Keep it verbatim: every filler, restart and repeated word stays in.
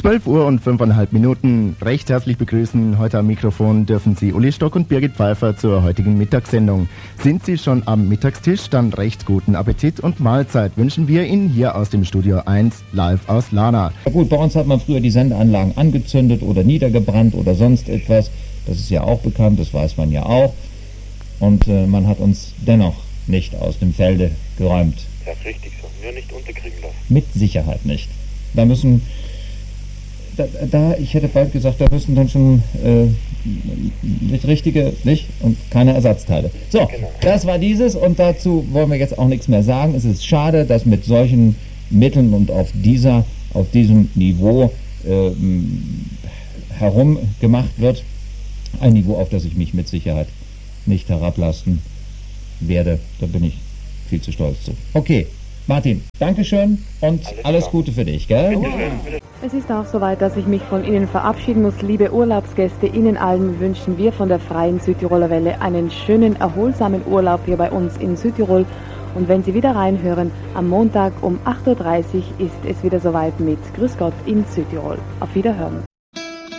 zwölf Uhr und fünfeinhalb Minuten. Recht herzlich begrüßen. Heute am Mikrofon dürfen Sie Uli Stock und Birgit Pfeiffer zur heutigen Mittagssendung. Sind Sie schon am Mittagstisch? Dann recht guten Appetit und Mahlzeit wünschen wir Ihnen hier aus dem Studio eins live aus Lana. Ja gut, bei uns hat man früher die Sendeanlagen angezündet oder niedergebrannt oder sonst etwas. Das ist ja auch bekannt, das weiß man ja auch. Und äh, man hat uns dennoch nicht aus dem Felde geräumt. Das ist richtig so. Nur nicht unterkriegen lassen. Mit Sicherheit nicht. Da müssen, da, da ich hätte bald gesagt, da müssen dann schon äh, nicht richtige, nicht? Und keine Ersatzteile. So, genau. Das war dieses und dazu wollen wir jetzt auch nichts mehr sagen. Es ist schade, dass mit solchen Mitteln und auf dieser, auf diesem Niveau äh, herumgemacht wird. Ein Niveau, auf das ich mich mit Sicherheit nicht herablassen werde. Da bin ich viel zu stolz zu. Okay, Martin, Dankeschön und alles, alles Gute für dich, gell? Es ist auch soweit, dass ich mich von Ihnen verabschieden muss. Liebe Urlaubsgäste, Ihnen allen wünschen wir von der Freien Südtiroler Welle einen schönen, erholsamen Urlaub hier bei uns in Südtirol. Und wenn Sie wieder reinhören, am Montag um acht Uhr dreißig ist es wieder soweit mit Grüß Gott in Südtirol. Auf Wiederhören.